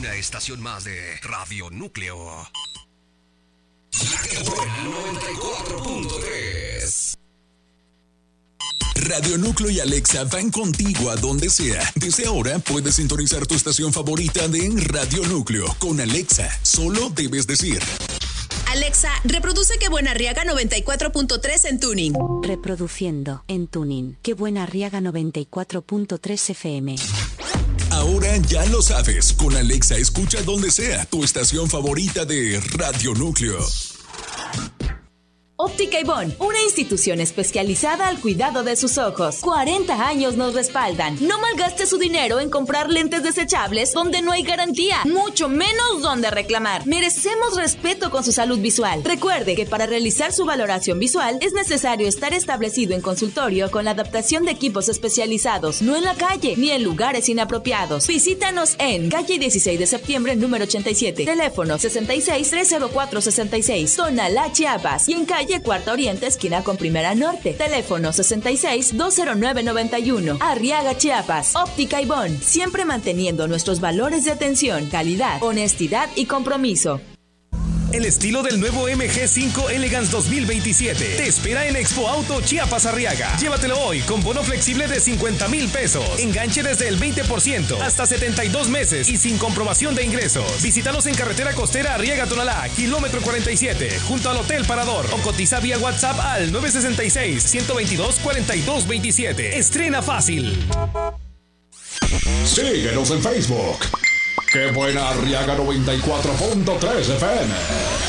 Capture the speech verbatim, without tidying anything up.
Una estación más de Radio Núcleo. noventa y cuatro punto tres. Radio Núcleo y Alexa van contigo a donde sea. Desde ahora puedes sintonizar tu estación favorita de Radio Núcleo con Alexa. Solo debes decir: Alexa, reproduce Que Buena Arriaga noventa y cuatro punto tres en Tuning. Reproduciendo en Tuning Que Buena Arriaga noventa y cuatro punto tres F M. Ahora ya lo sabes. Con Alexa escucha donde sea tu estación favorita de Radio Núcleo. Óptica Ibón, una institución especializada al cuidado de sus ojos. cuarenta años nos respaldan. No malgaste su dinero en comprar lentes desechables donde no hay garantía, mucho menos donde reclamar. Merecemos respeto con su salud visual. Recuerde que para realizar su valoración visual es necesario estar establecido en consultorio con la adaptación de equipos especializados, no en la calle ni en lugares inapropiados. Visítanos en calle dieciséis de septiembre, número ochenta y siete, teléfono sesenta y seis, trescientos cuatro, sesenta y seis, zona La Chiapas, y en calle Cuarta Oriente, esquina con Primera Norte, teléfono sesenta y seis, doscientos nueve, noventa y uno, Arriaga, Chiapas. Óptica Ibón, siempre manteniendo nuestros valores de atención, calidad, honestidad y compromiso. El estilo del nuevo M G cinco Elegance dos mil veintisiete te espera en Expo Auto Chiapas Arriaga. Llévatelo hoy con bono flexible de cincuenta mil pesos. Enganche desde el veinte por ciento hasta setenta y dos meses y sin comprobación de ingresos. Visítanos en carretera costera Arriaga Tonalá, kilómetro cuarenta y siete, junto al Hotel Parador, o cotiza vía WhatsApp al nueve seis seis, uno dos dos, cuatro dos dos siete. Estrena fácil. Síguenos en Facebook. ¡Qué Buena Arriaga noventa y cuatro punto tres F M!